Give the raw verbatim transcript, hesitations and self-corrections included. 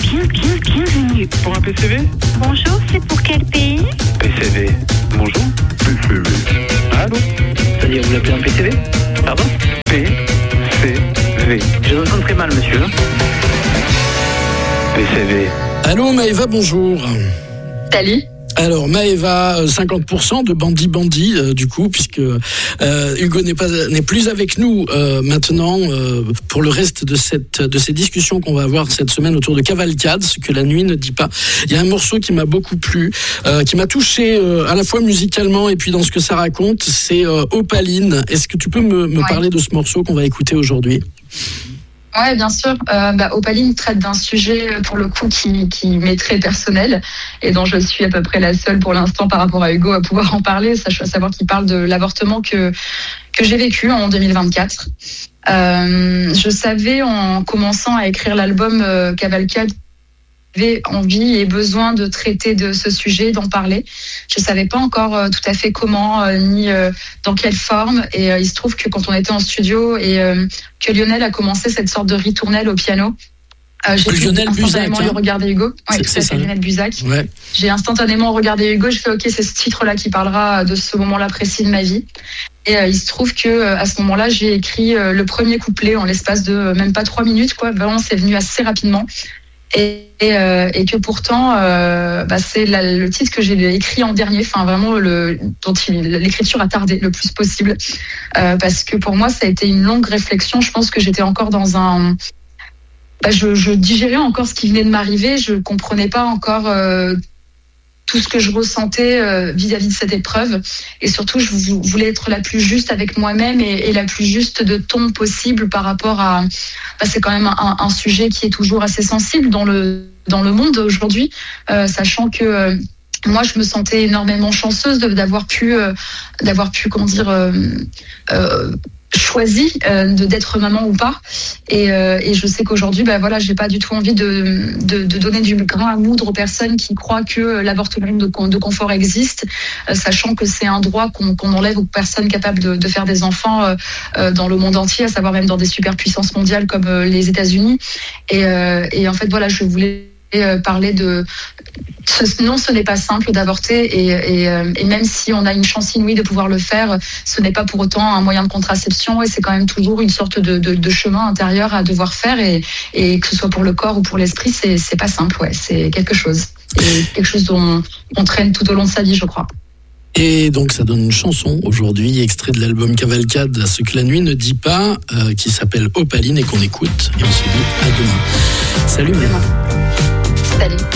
Bien, bien, bienvenue. Pour un P C V? Bonjour, c'est pour quel pays? P C V. Bonjour. P C V. Allô? C'est-à-dire, vous l'appelez un P C V? Pardon? P C V. Je vous entends très mal, monsieur. P C V. Allô Maëva, bonjour. Salut. Alors Maëva, cinquante pour cent de Bandi Bandi, euh, du coup, puisque euh, Hugo n'est pas n'est plus avec nous euh, maintenant euh, pour le reste de cette de ces discussions qu'on va avoir cette semaine autour de Cavalcade, ce que la nuit ne dit pas. Il y a un morceau qui m'a beaucoup plu, euh, qui m'a touché euh, à la fois musicalement et puis dans ce que ça raconte, c'est euh, Opaline. Est-ce que tu peux me, me ouais. parler de ce morceau qu'on va écouter aujourd'hui ? Ouais, bien sûr. Euh, bah, Opaline traite d'un sujet, pour le coup, qui, qui m'est très personnel et dont je suis à peu près la seule pour l'instant par rapport à Hugo à pouvoir en parler. À savoir qu'il parle de l'avortement que, que j'ai vécu en deux mille vingt-quatre. Euh, je savais en commençant à écrire l'album euh, Cavalcade, j'avais envie et besoin de traiter de ce sujet, d'en parler. Je savais pas encore euh, tout à fait comment euh, ni euh, dans quelle forme. Et euh, il se trouve que quand on était en studio et euh, que Lionel a commencé cette sorte de ritournelle au piano, euh, j'ai Lionel instantanément Buzac, hein. regardé Hugo. Ouais, tout à fait, Lionel Buzac. Ouais. J'ai instantanément regardé Hugo. Je fais ok, c'est ce titre-là qui parlera de ce moment-là précis de ma vie. Et euh, il se trouve que euh, à ce moment-là, j'ai écrit euh, le premier couplet en l'espace de euh, même pas trois minutes, quoi. Vraiment, c'est venu assez rapidement. Et, et, euh, et que pourtant, euh, bah c'est la, le titre que j'ai écrit en dernier, enfin vraiment le, dont il, l'écriture a tardé le plus possible, euh, parce que pour moi ça a été une longue réflexion. Je pense que j'étais encore dans un, bah je, je digérais encore ce qui venait de m'arriver, je comprenais pas encore euh, tout ce que je ressentais euh, vis-à-vis de cette épreuve, et surtout je voulais être la plus juste avec moi-même et, et la plus juste de ton possible par rapport à, bah, c'est quand même un, un sujet qui est toujours assez sensible dans le dans le monde aujourd'hui, euh, sachant que euh, moi je me sentais énormément chanceuse de, d'avoir pu euh, d'avoir pu comment dire euh, euh, choisi euh, de d'être maman ou pas, et, euh, et je sais qu'aujourd'hui bah voilà, j'ai pas du tout envie de, de de donner du grain à moudre aux personnes qui croient que l'avortement de, de confort existe, euh, sachant que c'est un droit qu'on, qu'on enlève aux personnes capables de, de faire des enfants euh, euh, dans le monde entier, à savoir même dans des superpuissances mondiales comme euh, les États-Unis, et euh, et en fait voilà, je voulais euh, parler de ce, non, ce n'est pas simple d'avorter, et, et, euh, et même si on a une chance inouïe de pouvoir le faire, ce n'est pas pour autant un moyen de contraception, et c'est quand même toujours une sorte de, de, de chemin intérieur à devoir faire, et, et que ce soit pour le corps ou pour l'esprit, c'est, c'est pas simple, ouais, c'est quelque chose, et quelque chose dont on traîne tout au long de sa vie, je crois. Et donc ça donne une chanson aujourd'hui, extrait de l'album Cavalcade, Ce que la nuit ne dit pas, euh, qui s'appelle Opaline et qu'on écoute, et on se dit à demain. Salut Maëva. Salut.